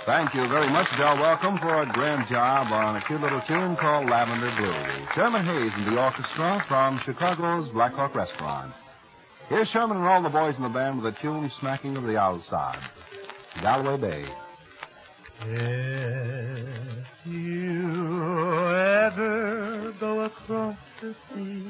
Thank you very much, Del. Welcome for a grand job on a cute little tune called Lavender Blue. Sherman Hayes and the orchestra from Chicago's Black Hawk Restaurant. Here's Sherman and all the boys in the band with a tune smacking of the outside. Galloway Bay. Yeah.